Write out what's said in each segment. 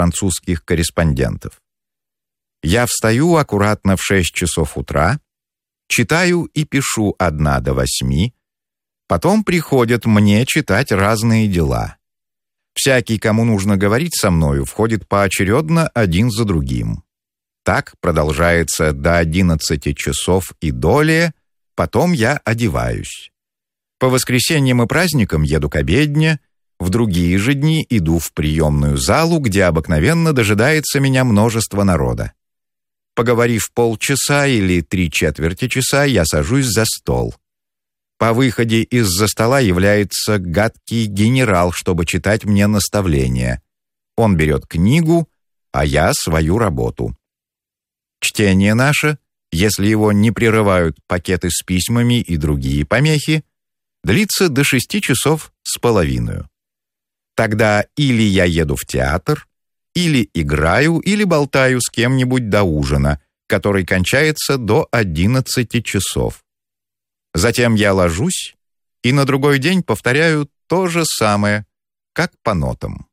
французских корреспондентов. Я встаю аккуратно в 6 часов утра, читаю и пишу 1 до 8, потом приходят мне читать разные дела. Всякий, кому нужно говорить со мною, входит поочередно один за другим. Так продолжается до 11 часов и долее, потом я одеваюсь. По воскресеньям и праздникам еду к обедне, в другие же дни иду в приемную залу, где обыкновенно дожидается меня множество народа. Поговорив полчаса или 3/4 часа, я сажусь за стол. По выходе из-за стола является гадкий генерал, чтобы читать мне наставления. Он берет книгу, а я свою работу. Чтение наше, если его не прерывают пакеты с письмами и другие помехи, длится до 6 часов с половиной. Тогда или я еду в театр, или играю, или болтаю с кем-нибудь до ужина, который кончается до 11 часов. Затем я ложусь и на другой день повторяю то же самое, как по нотам.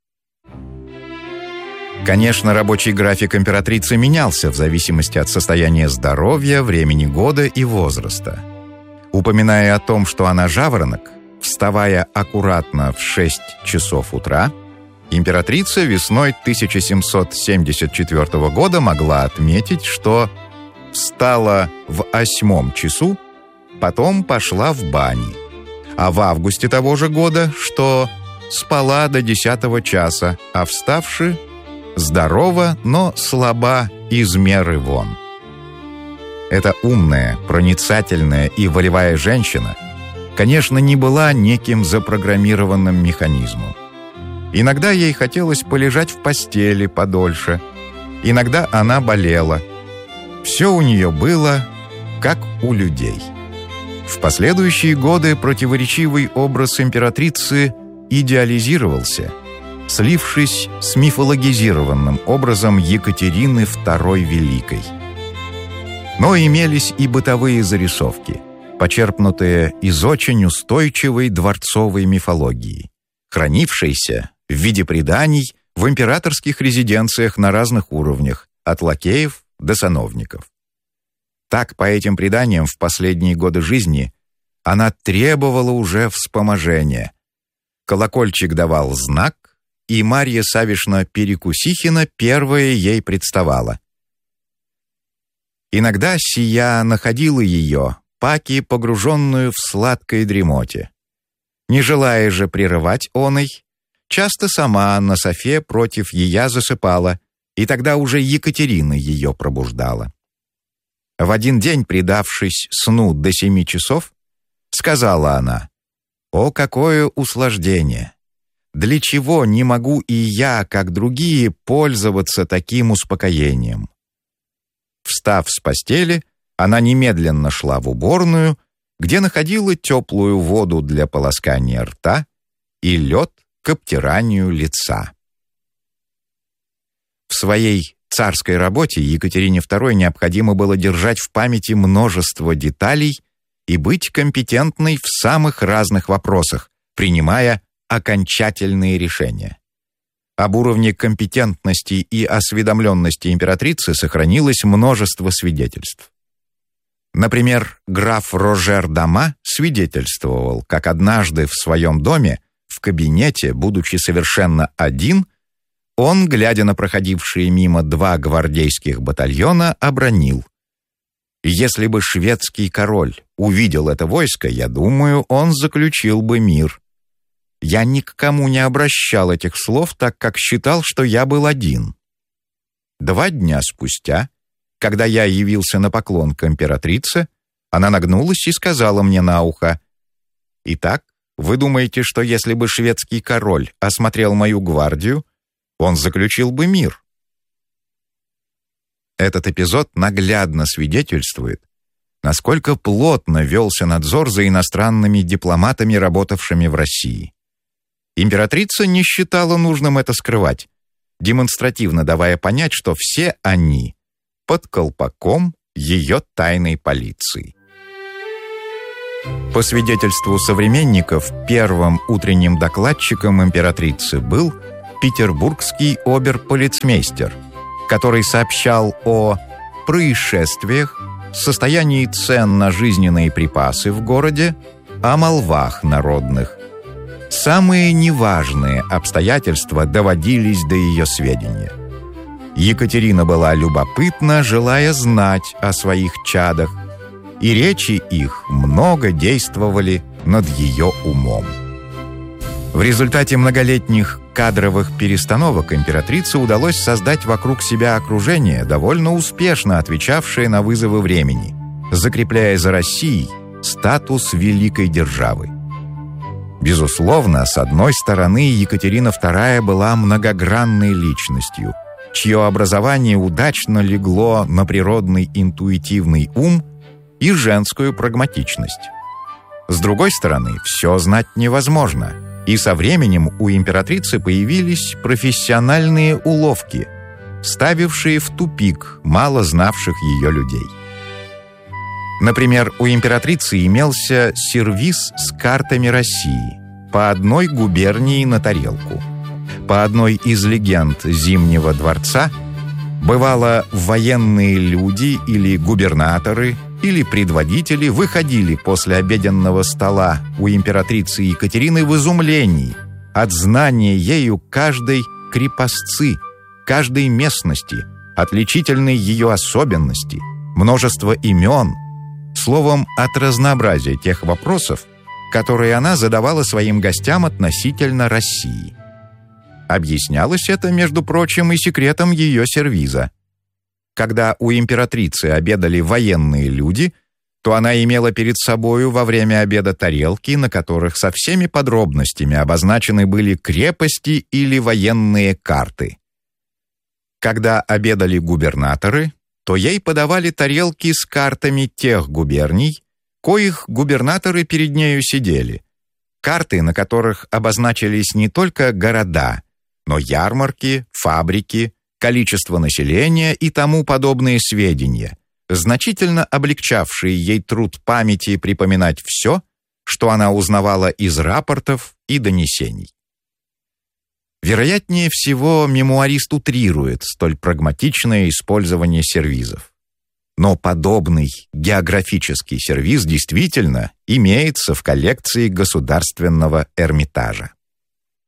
Конечно, рабочий график императрицы менялся в зависимости от состояния здоровья, времени года и возраста. Упоминая о том, что она жаворонок, вставая аккуратно в 6 часов утра, императрица весной 1774 года могла отметить, что встала в 8 часу, потом пошла в бани, а в августе того же года, что спала до 10 часа, а вставши, здорова, но слаба из меры вон. Эта умная, проницательная и волевая женщина, конечно, не была неким запрограммированным механизмом. Иногда ей хотелось полежать в постели подольше, иногда она болела. Все у нее было, как у людей. В последующие годы противоречивый образ императрицы идеализировался, слившись с мифологизированным образом Екатерины II Великой. Но имелись и бытовые зарисовки, почерпнутые из очень устойчивой дворцовой мифологии, хранившейся в виде преданий в императорских резиденциях на разных уровнях, от лакеев до сановников. Так, по этим преданиям, в последние годы жизни она требовала уже вспоможения. Колокольчик давал знак, и Марья Савишна Перекусихина первая ей представала. Иногда сия находила ее, паки, погруженную в сладкой дремоте. Не желая же прерывать оной, часто сама на софе против ея засыпала, и тогда уже Екатерина ее пробуждала. В один день, предавшись сну до 7 часов, сказала она: «О, какое услаждение! Для чего не могу и я, как другие, пользоваться таким успокоением?» Встав с постели, она немедленно шла в уборную, где находила теплую воду для полоскания рта и лед к обтиранию лица. В своей царской работе Екатерине II необходимо было держать в памяти множество деталей и быть компетентной в самых разных вопросах, принимая окончательные решения. Об уровне компетентности и осведомленности императрицы сохранилось множество свидетельств. Например, граф Рожер Дама свидетельствовал, как однажды в своем доме, в кабинете, будучи совершенно один, он, глядя на проходившие мимо 2 гвардейских батальона, обронил: «Если бы шведский король увидел это войско, я думаю, он заключил бы мир. Я ни к кому не обращал этих слов, так как считал, что я был один». 2 дня спустя, когда я явился на поклон к императрице, она нагнулась и сказала мне на ухо: «Итак, вы думаете, что если бы шведский король осмотрел мою гвардию, он заключил бы мир?» Этот эпизод наглядно свидетельствует, насколько плотно велся надзор за иностранными дипломатами, работавшими в России. Императрица не считала нужным это скрывать, демонстративно давая понять, что все они под колпаком ее тайной полиции. По свидетельству современников, первым утренним докладчиком императрицы был петербургский обер-полицмейстер, который сообщал о происшествиях, состоянии цен на жизненные припасы в городе, о молвах народных. Самые неважные обстоятельства доводились до ее сведения. Екатерина была любопытна, желая знать о своих чадах, и речи их много действовали над ее умом. В результате многолетних кадровых перестановок императрице удалось создать вокруг себя окружение, довольно успешно отвечавшее на вызовы времени, закрепляя за Россией статус великой державы. Безусловно, с одной стороны, Екатерина II была многогранной личностью, чье образование удачно легло на природный интуитивный ум и женскую прагматичность. С другой стороны, все знать невозможно, и со временем у императрицы появились профессиональные уловки, ставившие в тупик мало знавших ее людей. Например, у императрицы имелся сервиз с картами России по одной губернии на тарелку. По одной из легенд Зимнего дворца, бывало, военные люди или губернаторы или предводители выходили после обеденного стола у императрицы Екатерины в изумлении от знания ею каждой крепостцы, каждой местности, отличительной ее особенности, множества имен, словом, от разнообразия тех вопросов, которые она задавала своим гостям относительно России. Объяснялось это, между прочим, и секретом ее сервиза. Когда у императрицы обедали военные люди, то она имела перед собою во время обеда тарелки, на которых со всеми подробностями обозначены были крепости или военные карты. Когда обедали губернаторы, то ей подавали тарелки с картами тех губерний, коих губернаторы перед нею сидели, карты, на которых обозначились не только города, но ярмарки, фабрики, количество населения и тому подобные сведения, значительно облегчавшие ей труд памяти припоминать все, что она узнавала из рапортов и донесений. Вероятнее всего, мемуарист утрирует столь прагматичное использование сервизов. Но подобный географический сервиз действительно имеется в коллекции Государственного Эрмитажа.